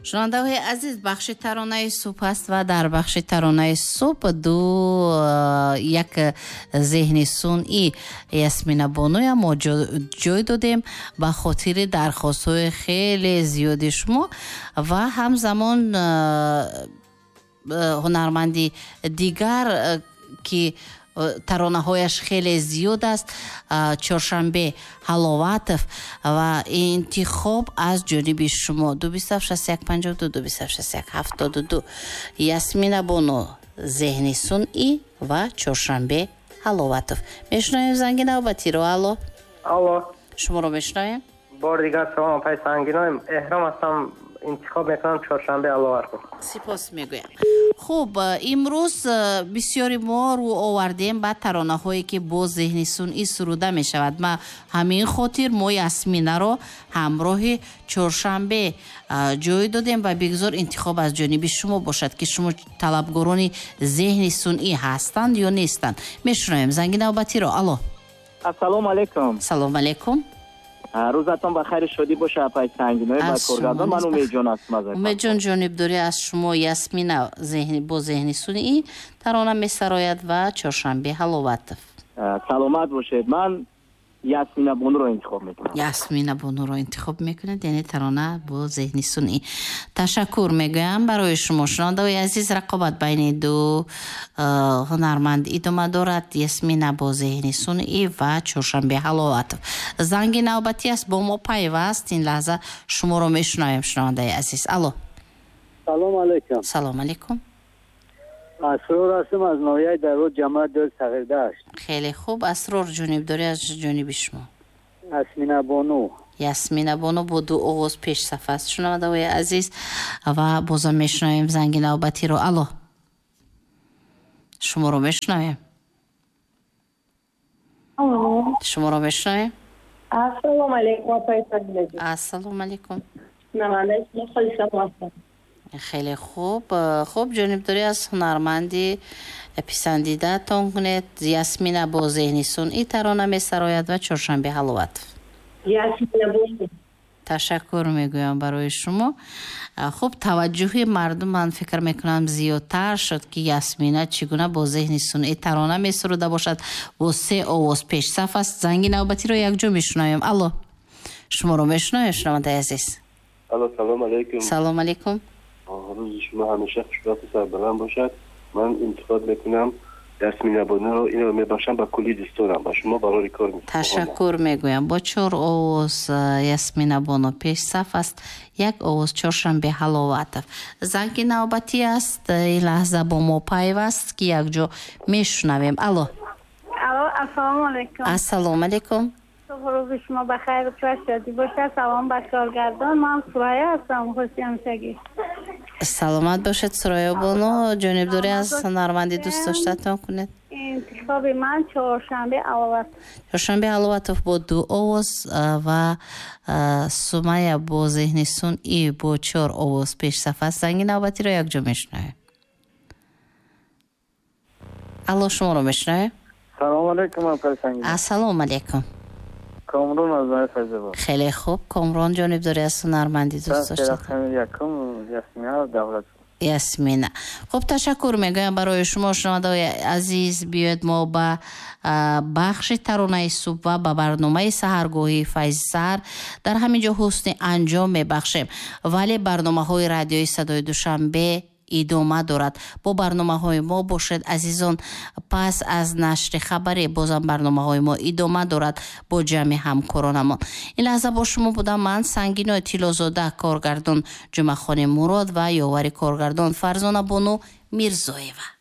шунавандаҳои азиз, бахши таронаи субҳ аст ва дар бахши таронаи субҳ як зеҳни сунъӣ Ясмина Бонуя мо ҷой додем ба хотири дархостҳои хеле зиёди шумо ва ҳамзамон ҳунарманди дигар ки таронаҳояш хеле зиёд аст, Чоршанбе Ҳаловатов ва интихоб аз ҷониби шумо 227 227 Ясмина Бону зеҳни сунъӣ ва Чоршанбе Ҳаловатов. Мешунавем занги навбатиро. Алло. Алло. Шуморо мешунавем. бор дигар салом апай сангиноем. эҳром ҳастам, интихоб мекунам Чоршанбе Ҳаловатов. сипос мегӯям. хуб, имрӯз бисёри мо рӯ овардем ба таронаҳое ки бо зеҳни сунъӣ суруда мешавад. ма ҳамин хотир мо Ясминаро ҳамроҳи Чоршанбе ҷой додем ва бигзор интихоб аз ҷониби шумо бошад ки шумо талабгорони зеҳни сунъӣ ҳастанд ё нестанд. мешунавем занги навбатиро. алло. ассалому алайкум. салому алайкум. рӯзатон ба хайри шодӣ боша апай сангинои ба коргардон. ман Умедҷон ҳастам. Умедҷон ҷонибдорӣ аз шумо. Ясмина бо зеҳни сунъӣ тарона месарояд ва Чоршанбе Ҳаловатов. саломат бошед. ман Ясмина Бонуро интихоб мекунам. Ясмина Бонуро интихоб мекунад, яъне тарона бо зеҳни сунъӣ. ташаккур мегӯям барои шумо. шунавандаҳои азиз, рақобат байни ду ҳунарманд идома дорад. Ясмина бо зеҳни сунъӣ ва Чоршанбе Ҳаловатов. занги навбатӣ аст, бо мо пайваст. ин лаҳза шуморо мешунавем. шунавандаи азиз. алло. салому алайкум. салому алайкум. асрор ҳастам аз ноҳияи Дарвод, ҷамъият Дори Сағирдашт. хеле хуб. асрор ҷонибдорӣ аз ҷониби шумо. Ясмина Бону. Ясмина Бону бо ду оғоз пешсаф аст. шунавандаҳои азиз, ва бозам мешунавем занги навбатиро. алло. шуморо мешунавем. шуморо мешунавем. ассалому алайкум апай сангиноҷон. ассалому алайкум. намандаи шумо холисам ҳастам. хеле хуб. хуб, ҷонибдорӣ аз ҳунарманди писандидатон кунед. Ясмина бо зеҳни сунъӣ тарона месарояд ва Чоршанбе Ҳаловатов. Ясмина Бону. ташаккур мегӯям барои шумо. хуб, таваҷҷӯҳи мардум ман фикр мекунам зиёдтар шуд ки Ясмина чӣ гуна бо зеҳни сунъӣ тарона месуруда бошад. бо 3 овоз пешсаф аст. занги навбатиро якҷо мешунавем. алло. шуморо мешунавем. шунавандаи азиз. алло, салому алайкум. салому алайкум. рӯзи шумо ҳамеша хушбахту сарбаланд бошад. ман интихоб мекунам Ясмина Бонуро. инро мебахшам ба кулли дӯстонам. ба шумо барори кор мекунам. ташаккур мегӯям. бо 4 овоз Ясмина Бону пешсаф аст. 1 овоз Чоршанбе Ҳаловатов. занги навбатӣ аст. ин лаҳза бо мо пайваст ки якҷо мешунавем. алло. алло, ассалому алайкум. ассалому алайкум. рӯзи шумо ба хайр ва шодӣ бошад. салом ба коргардон. ман Сурая ҳастам, ҳусиямшагӣ. саломат бошед Сурая Бону. ҷонибдорӣ аз ҳунарманди дӯст доштатон кунед. интихоби ман Чоршанбе Ҳаловатов. Чоршанбе Ҳаловатов бо 2 овоз ва Сумая бо зеҳни сунъӣ бо 4 овоз пешсаф аст. занги навбатиро якҷо мешунавем. алло, шуморо мешунавем. салому алайкум апай сангиноҷон. ассалому алайкум. Комрон аз ноҳияи Файзобод. хеле хуб. Комрон ҷонибдорӣ аз ҳунарманди дӯст доштатон. якум Ясмина Давлат. Ясмина. хуб, ташаккур мегӯям барои шумо. шунавандаҳои азиз, биёед мо ба бахши таронаи субҳ ва ба барномаи саҳаргоҳи Файзи Саҳар дар ҳамин ҷо ҳусни анҷом мебахшем. вале барномаҳои радиои Садои Душанбе идома дорад. бо барномаҳои мо бошед азизон. пас аз нашри хабаре бозам барномаҳои мо идома дорад бо ҷамъи ҳамкоронамон. ин лаҳза бо шумо будам ман Сангинои Тиллозода, коргардон Ҷумъахони Мурод ва ёвари коргардон Фарзона Бону Мирзоева.